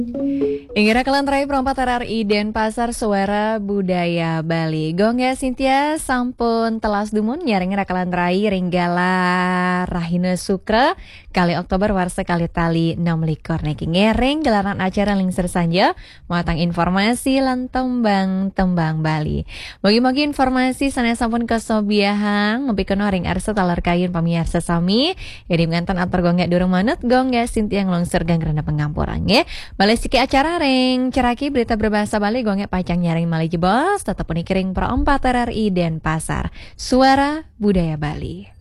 Ingira kelantarai perompat RRI Denpasar Suara Budaya Bali. Gongga Cynthia sampun telas dumun nyaring kelantarai ringgala Rahina Sukra kali Oktober warsa kali tali 6 likor neki ngering gelaran acara lingser sanja muatang informasi lan tembang Bali. Bagi-bagi informasi sana sampun kesobiahang ngempikeun ring arsa talar kayun pamiarsa sami jadi nganten atur gongga durung manut Gongga Cynthia nglongser ganggrena pengampuran ya. Balai siki acara ring ceraki berita berbahasa Bali gongnya pacang nyaring Mali Jebos tetap punikiring perempat RRI Denpasar Suara Budaya Bali.